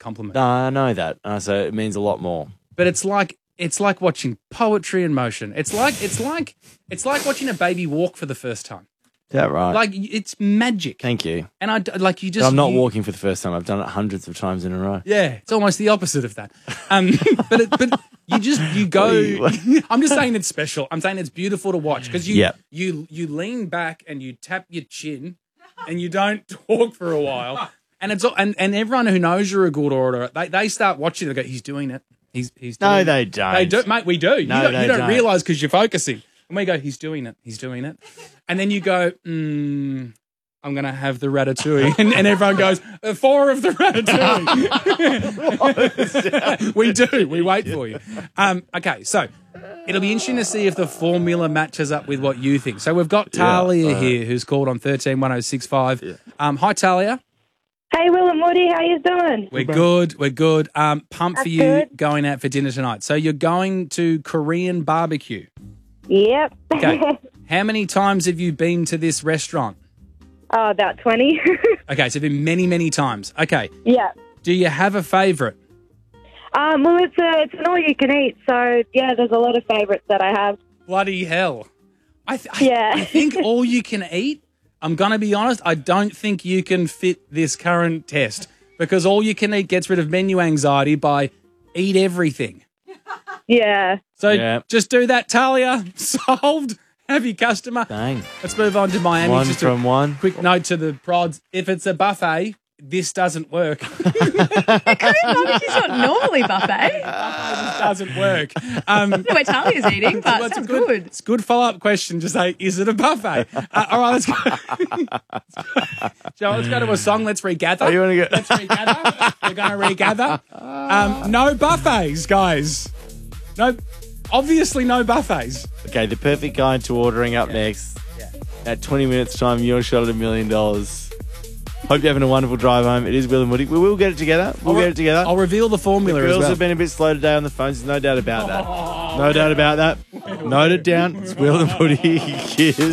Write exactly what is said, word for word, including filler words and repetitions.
compliment. No, I know that. Uh, so it means a lot more. But it's like it's like watching poetry in motion. It's like it's like it's like watching a baby walk for the first time. Is that right? Like it's magic. Thank you. And I like you just. But I'm not you, walking for the first time. I've done it hundreds of times in a row. Yeah, it's almost the opposite of that. Um, but it, but you just you go. I'm just saying it's special. I'm saying it's beautiful to watch because you Yep. you you lean back and you tap your chin, and you don't talk for a while. And it's all, and and everyone who knows you're a good orator, they they start watching. They go, he's doing it. He's he's doing No, it. they don't. They do, mate. We do. No, you don't, they you don't, don't. realize because you're focusing. And we go, he's doing it. He's doing it. And then you go, mm, I'm going to have the ratatouille. And, and everyone goes, "Uh, four of the ratatouille. We do. We wait for you. Um, okay, so it'll be interesting to see if the formula matches up with what you think. So we've got Talia Yeah, uh, here who's called on thirteen one oh six five. Um, hi, Talia. Hey, Will and Woody, how you doing? We're good. We're good. Um, pumped for That's you good. going out for dinner tonight. So you're going to Korean barbecue. Yep. Okay. How many times have you been to this restaurant? Oh, about twenty. Okay, so been many, many times. Okay. Yeah. Do you have a favourite? Um, well, it's a, it's an all you can eat, so yeah, there's a lot of favourites that I have. Bloody hell. I, th- Yeah. I, I think all you can eat, I'm going to be honest, I don't think you can fit this current test because all you can eat gets rid of menu anxiety by eat everything. Yeah. So Yeah. just do that, Talia. Solved. Have your customer. Dang. Let's move on to Miami. One Just from a one. quick note to the prods. If it's a buffet, this doesn't work. Barbecue's not normally buffet. This doesn't work. Um, Where Talia's eating, but well, it's a sounds good, good. It's a good follow-up question to say, is it a buffet? Uh, all right, let's go. Joe, let's go to a song. Let's regather. Oh, you wanna go- Let's regather. We're going to regather. Um, no buffets, guys. No, obviously no buffets. Okay, the perfect guide to ordering up next. Yeah. At twenty minutes' time, your shot at a million dollars. Hope you're having a wonderful drive home. It is Will and Woody. We will get it together. We'll I'll re- get it together. I'll reveal the formula The as girls well. have been a bit slow today on the phones. There's no doubt about that. No doubt about that. Note it down. It's Will and Woody. Cheers.